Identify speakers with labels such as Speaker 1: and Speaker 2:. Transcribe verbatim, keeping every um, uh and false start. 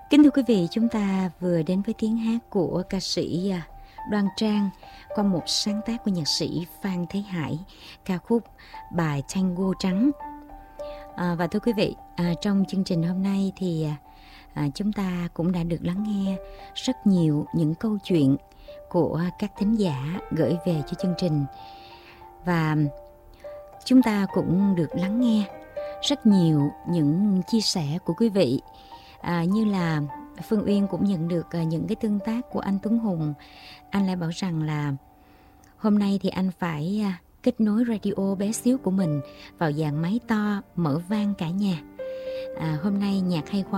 Speaker 1: Kính thưa quý vị, chúng ta vừa đến với tiếng hát của ca sĩ Đoan Trang qua một sáng tác của nhạc sĩ Phan Thế Hải, ca khúc bài Tango Trắng. À, và thưa quý vị, à, trong chương trình hôm nay thì à, chúng ta cũng đã được lắng nghe rất nhiều những câu chuyện của các thính giả gửi về cho chương trình. Và chúng ta cũng được lắng nghe rất nhiều những chia sẻ của quý vị. À, như là Phương Uyên cũng nhận được uh, những cái tương tác của anh Tuấn Hùng. Anh lại bảo rằng là hôm nay thì anh phải uh, kết nối radio bé xíu của mình vào dàn máy to mở vang cả nhà. À, hôm nay nhạc hay quá.